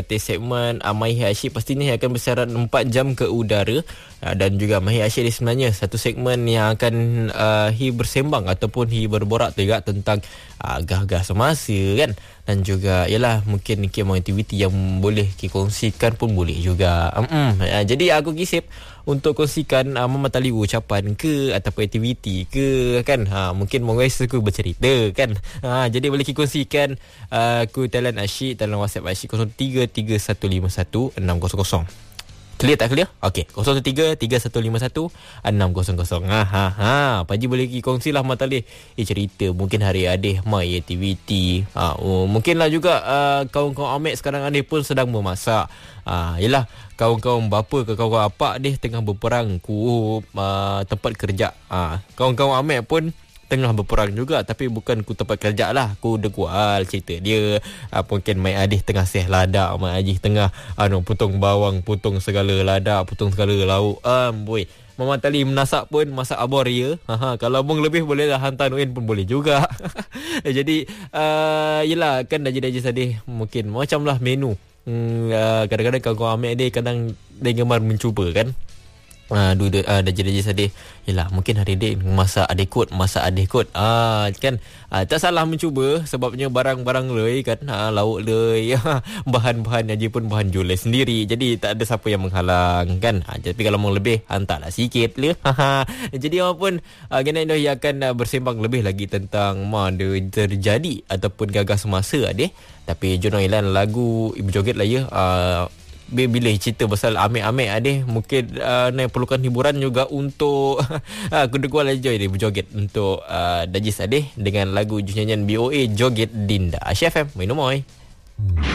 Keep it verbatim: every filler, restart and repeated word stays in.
segmen uh, Mahir Asyik pastinya akan bersiaran empat jam ke udara, uh, dan juga Mahir Asyik ni sebenarnya satu segmen yang akan uh, hi bersembang ataupun hi berborak juga tentang uh, gah-gah semasa kan, dan juga yalah mungkin kemau aktiviti yang boleh dikongsikan pun boleh juga. Mm-mm. Uh, jadi aku kisip untuk kongsikan uh, mematali ucapan ke ataupun aktiviti ke kan, ha, mungkin mongais aku bercerita kan, ha, jadi boleh kongsikan uh, ku talent Asyik dalam WhatsApp Asyik kosong tiga tiga satu lima satu enam kosong kosong. Clear tak clear? Okey, kosong tiga tiga satu lima satu enam kosong kosong. Ha ha ha. Paji boleh kongsilah matali eh cerita mungkin hari adeh mai aktiviti. Ha, oh, mungkinlah juga uh, kawan-kawan Amek sekarang adeh pun sedang memasak. Ah, ha, yalah kawan-kawan bapa ke kawan-kawan apak deh tengah berperang ku uh, tempat kerja. Ah, ha, kawan-kawan Amek pun tengah berperang juga, tapi bukan ku tempat kerja lah, ku degual cerita dia. Uh, mungkin mai adih tengah seh ladak, mai adih tengah anu potong bawang, potong segala ladak, potong segala lauk. Um, boy, Mama Tali menasak pun masak abor ya. Ha, ha, kalau abang lebih boleh lah hantar Nuin pun boleh juga. Jadi uh, yelah kan daji-daji sadih mungkin macam lah menu. Hmm, uh, kadang-kadang kawan-kawan Amek dia kadang dia gemar mencuba kan. Ah, uh, uh, dah jadi sedih. Yalah, mungkin hari ni masak adik kot, masak adik kot. Ah, kan. Ah, tak salah mencuba sebabnya barang-barang lei kan. Ah, lauk lei. Bahan-bahan aja pun bahan jual sendiri. Jadi tak ada siapa yang menghalang kan. Ah, tapi kalau mau lebih hantarlah sikit le. Jadi apa pun ah, Gana Indah yang akan uh, bersembang lebih lagi tentang mana terjadi ataupun gagah semasa adik. Tapi Jono Ilan lagu Ibu Joget lah ya. Ah, bila cerita pasal Amek-Amek adeh mungkin uh, perlukan hiburan juga untuk aku degual aja dia berjoget untuk uh, Dajis adeh dengan lagu nyanyian B O A Joget Dinda. Asyik F M minum oi.